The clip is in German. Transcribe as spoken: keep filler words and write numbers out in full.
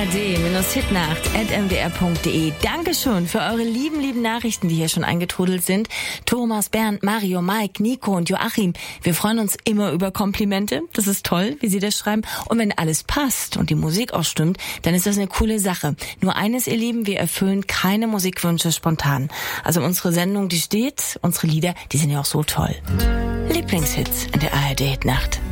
A R D-Hitnacht at m d r punkt d e. Dankeschön für eure lieben, lieben Nachrichten, die hier schon eingetrudelt sind. Thomas, Bernd, Mario, Mike, Nico und Joachim. Wir freuen uns immer über Komplimente. Das ist toll, wie sie das schreiben. Und wenn alles passt und die Musik auch stimmt, dann ist das eine coole Sache. Nur eines, ihr Lieben, wir erfüllen keine Musikwünsche spontan. Also unsere Sendung, die steht, unsere Lieder, die sind ja auch so toll. Lieblingshits in der A R D-Hitnacht.